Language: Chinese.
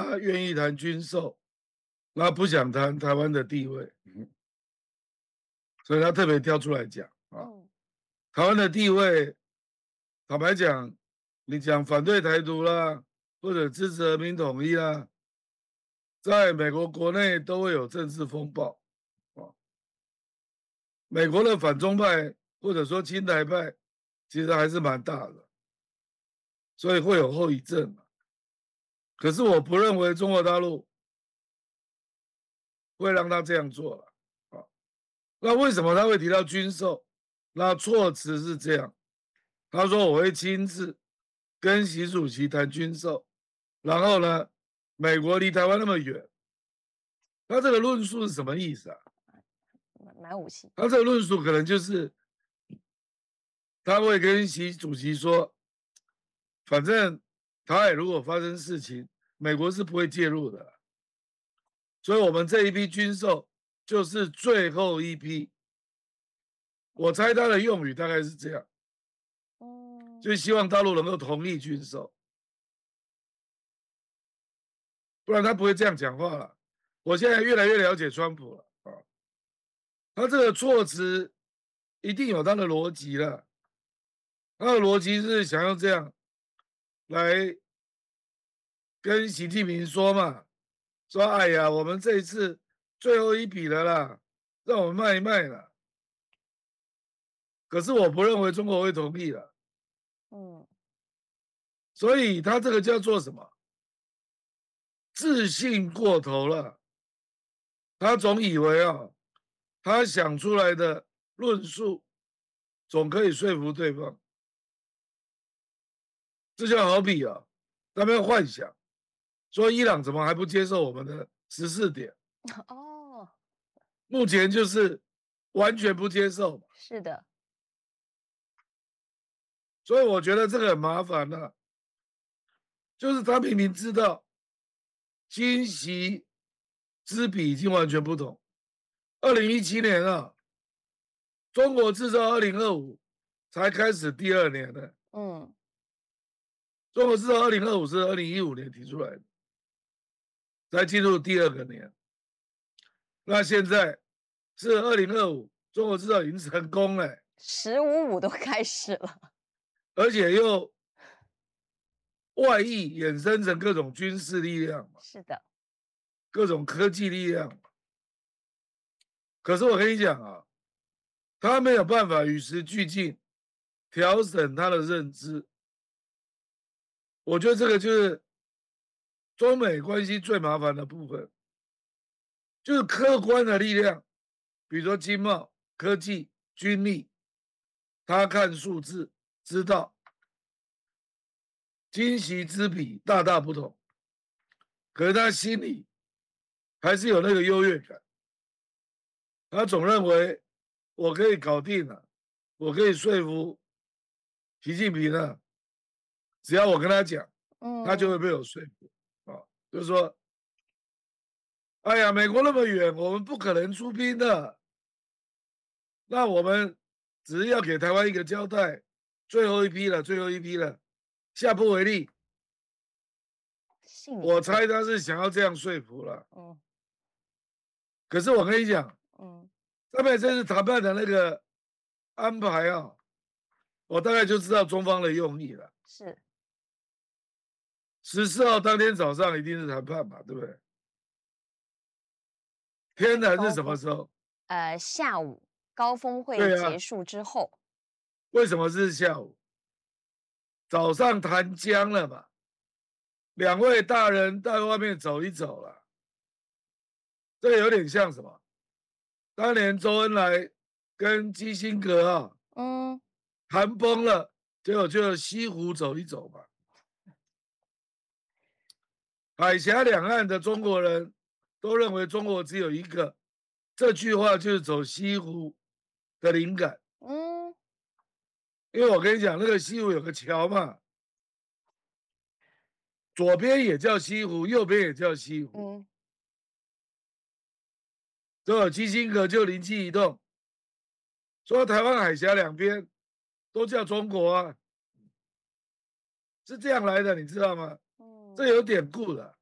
他愿意谈军售，那不想谈台湾的地位，所以他特别挑出来讲啊，台湾的地位，坦白讲，你讲反对台独啦，或者支持和平统一啦，在美国国内都会有政治风暴啊。美国的反中派或者说亲台派，其实还是蛮大的，所以会有后遗症嘛。可是我不认为中国大陆会让他这样做了啊。那为什么他会提到军售？那措辞是这样，他说我会亲自跟习主席谈军售，然后呢，美国离台湾那么远，他这个论述是什么意思啊？ 买武器。 他这个论述可能就是他会跟习主席说，反正台海如果发生事情，美国是不会介入的，所以我们这一批军售就是最后一批。我猜他的用语大概是这样，就希望大陆能够同意军售，不然他不会这样讲话了。我现在越来越了解川普了啊，他这个措辞一定有他的逻辑了，他的逻辑是想要这样来跟习近平说嘛，说哎呀，我们这一次最后一笔了啦，让我们卖一卖了。可是我不认为中国会同意了，所以他这个叫做什么？自信过头了。他总以为啊，他想出来的论述总可以说服对方。这就好比啊，他们幻想说伊朗怎么还不接受我们的14点？ 哦， 目前就是完全不接受。 是的。 所以我觉得这个很麻烦了，就是他明明知道今习之比已经完全不同。2017年啊，中国制造2025才开始第2年呢。中国制造2025是2015年提出来的，才进入第2个年。那现在是2025，中国制造已经成功了 15-5都开始了， 而且又外溢衍生成各种军事力量嘛， 是的， 各种科技力量嘛。可是我跟你讲啊，他没有办法与时俱进，调整他的认知。我觉得这个就是中美关系最麻烦的部分，就是客观的力量，比如说经贸、科技、军力，他看数字知道今习之比大大不同，可是他心里还是有那个优越感，他总认为我可以搞定了，我可以说服习近平了，只要我跟他讲，他就会被我说服啊，就是说，哎呀，美国那么远，我们不可能出兵的，那我们只是要给台湾一个交代，最后一批了，最后一批了，下不为例。我猜他是想要这样说服了。可是我跟你讲，上面这次谈判的那个安排啊，我大概就知道中方的用意了。 是 14号当天早上一定是谈判嘛，对不对？天南是什么时候？ 下午高峰会结束之后。 为什么是下午？早上谈僵了嘛，两位大人在外面走一走了。这个有点像什么？当年周恩来跟基辛格啊，谈崩了，结果就西湖走一走嘛。海峡两岸的中国人都认为中国只有一个，这句话就是走西湖的灵感。因为我跟你讲，那个西湖有个桥嘛，左边也叫西湖，右边也叫西湖。所以基辛格就灵机一动，说台湾海峡两边都叫中国啊，是这样来的，你知道吗？这有典故的。